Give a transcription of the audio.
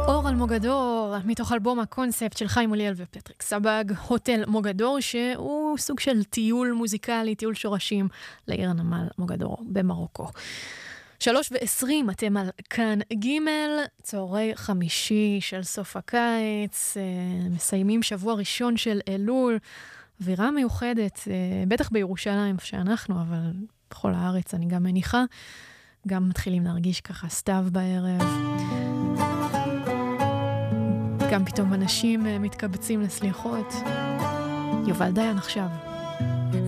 אור על מוגדור, מתוך אלבום הקונספט של חיים מוליאל ופטריק סבג, הוטל מוגדור, שהוא סוג של טיול מוזיקלי, טיול שורשים לעיר הנמל מוגדור במרוקו. 3:20, אתם על כאן ג', צהרי חמישי של סוף הקיץ, מסיימים שבוע ראשון של אלול, אווירה מיוחדת, בטח בירושלים שאנחנו, אבל בכל הארץ אני גם מניחה, גם מתחילים להרגיש ככה סתיו בערב. גם פתאום אנשים מתקבצים לסליחות. יובל דיין עכשיו.